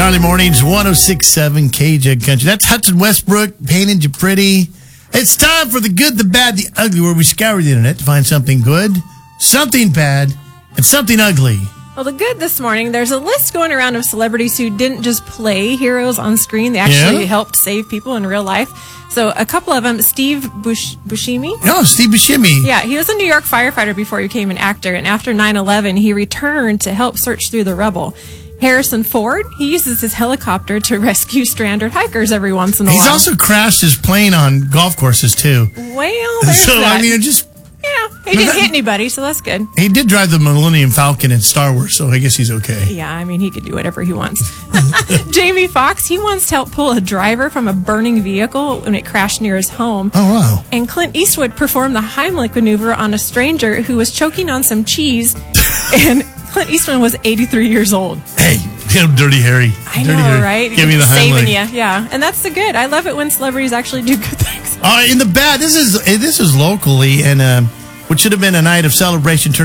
Early mornings, 106.7 KJ Country. That's Hudson Westbrook, Painted You Pretty. It's time for the good, the bad, the ugly, where we scour the internet to find something good, something bad, and something ugly. Well, the good this morning, there's a list going around of celebrities who didn't just play heroes on screen. They actually helped save people in real life. So a couple of them, Steve Buscemi. Oh, Steve Buscemi. Yeah, he was a New York firefighter before he became an actor. And after 9/11, he returned to help search through the rubble. Harrison Ford, he uses his helicopter to rescue stranded hikers every once in a while. He's also crashed his plane on golf courses, too. Well, there's So, that. I mean, it just... Yeah, he didn't hit anybody, so that's good. He did drive the Millennium Falcon in Star Wars, so I guess he's okay. Yeah, I mean, he could do whatever he wants. Jamie Foxx, he once helped pull a driver from a burning vehicle when it crashed near his home. Oh, wow. And Clint Eastwood performed the Heimlich maneuver on a stranger who was choking on some cheese, and Clint Eastwood was 83 years old. Hey, Dirty Harry. I Dirty know, Harry. right? Give me the Saving Heimlich. you, yeah. And that's the good. I love it when celebrities actually do good things. In the bad, this is locally, and what should have been a night of celebration turned